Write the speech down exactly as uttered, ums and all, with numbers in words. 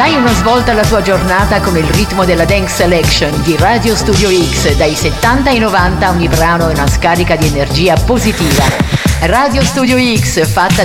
Dai una svolta alla tua giornata con il ritmo della Dance Selection di Radio Studio X. Dai settanta ai novanta ogni brano è una scarica di energia positiva. Radio Studio X, fatta